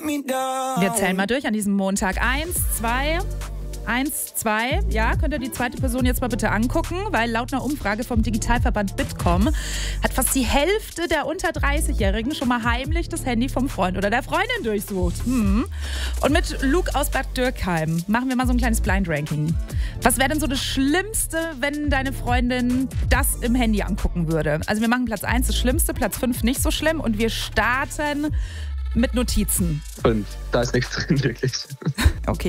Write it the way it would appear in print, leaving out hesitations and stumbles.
Wir zählen mal durch an diesem Montag. 1, 2... 1, 2, ja, könnt ihr die zweite Person jetzt mal bitte angucken, weil laut einer Umfrage vom Digitalverband Bitkom hat fast die Hälfte der unter 30-Jährigen schon mal heimlich das Handy vom Freund oder der Freundin durchsucht. Und mit Luke aus Bad Dürkheim machen wir mal so ein kleines Blind-Ranking. Was wäre denn so das Schlimmste, wenn deine Freundin das im Handy angucken würde? Also wir machen Platz 1 das Schlimmste, Platz 5 nicht so schlimm und wir starten mit Notizen. 5, da ist nichts drin, wirklich. Okay.